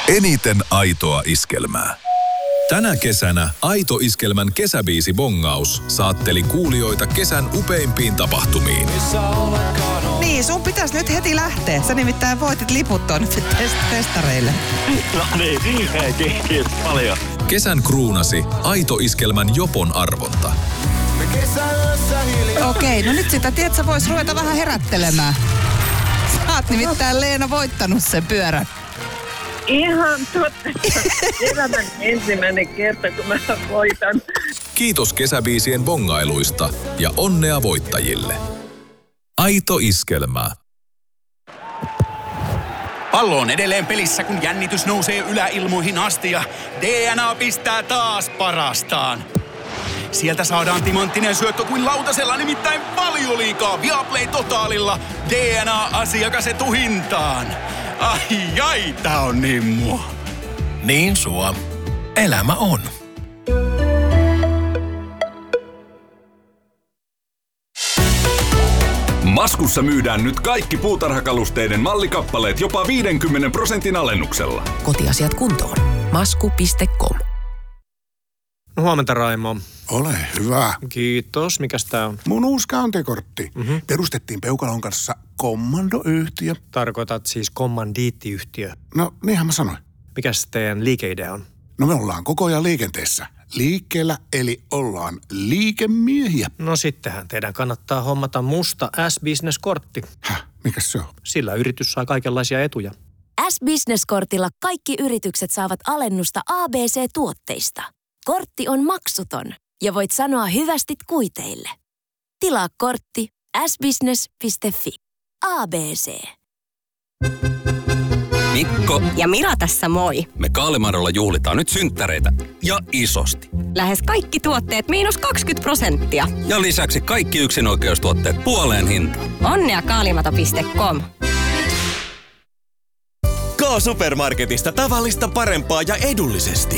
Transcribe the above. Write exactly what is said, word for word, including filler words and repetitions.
Eniten aitoa iskelmää. Tänä kesänä Aito Iskelmän kesäbiisi-bongaus saatteli kuulijoita kesän upeimpiin tapahtumiin. Niin, sun pitäisi nyt heti lähteä. Sä nimittäin voitit liput tuonne test- testareille. No niin, hei, kiitos paljon. Kesän kruunasi Aito Iskelmän Jopon arvonta. Okei, no nyt sitä, tiedät, sä vois ruveta vähän herättelemään. Sä oot nimittäin, Leena, voittanut sen pyörän. Ihan totta. Elämän ensimmäinen kerta, kun mä voitan. Kiitos kesäbiisien bongailuista ja onnea voittajille. Aito Iskelmä. Pallo on edelleen pelissä, kun jännitys nousee yläilmoihin asti ja D N A pistää taas parastaan. Sieltä saadaan timanttinen syöttö kuin lautasella, nimittäin Valioliigaa Viaplay Totaalilla. D N A-asiakas etuhintaan. Ai ai, tää on niin mua. Niin sua. Elämä on. Maskussa myydään nyt kaikki puutarhakalusteiden mallikappaleet jopa viidenkymmenen prosentin alennuksella. Kotiasiat kuntoon. masku piste com. No huomenta, Raimo. Ole hyvä. Kiitos. Mikäs tää on? Mun uusi käyntikortti. Mm-hmm. Perustettiin Peukalon kanssa kommandoyhtiö. Tarkoitat siis kommandiittiyhtiö. No, niinhän mä sanoin. Mikäs teidän liikeidea on? No me ollaan koko ajan liikenteessä. Liikkeellä, eli ollaan liikemiehiä. No sittenhän teidän kannattaa hommata musta S-Business-kortti. Häh? Mikäs se on? Sillä yritys saa kaikenlaisia etuja. S-Business-kortilla kaikki yritykset saavat alennusta A B C-tuotteista. Kortti on maksuton ja voit sanoa hyvästit kuiteille. Tilaa kortti s business piste f i. A B C. Mikko ja Mira tässä moi. Me Kaalimarolla juhlitaan nyt synttäreitä ja isosti. Lähes kaikki tuotteet miinus kaksikymmentä prosenttia. Ja lisäksi kaikki yksinoikeustuotteet puoleen hintaan. Onnea kaalimato piste com. K-Supermarketista tavallista parempaa ja edullisesti.